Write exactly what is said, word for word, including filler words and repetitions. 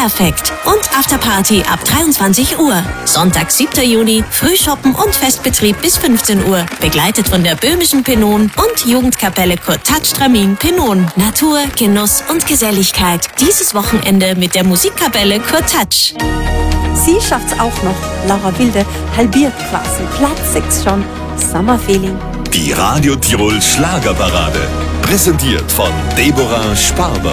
perfekt. Und Afterparty ab dreiundzwanzig Uhr. Sonntag, siebter Juni, Frühshoppen und Festbetrieb bis fünfzehn Uhr. Begleitet von der böhmischen Penon und Jugendkapelle Kurtatsch-Tramin Penon. Natur, Genuss und Geselligkeit. Dieses Wochenende mit der Musikkapelle Kurtatsch. Sie schafft's auch noch. Laura Wilde halbiert quasi. Platz sechs schon. Summer Feeling. Die Radio Tirol Schlagerparade. Präsentiert von Deborah Sparber.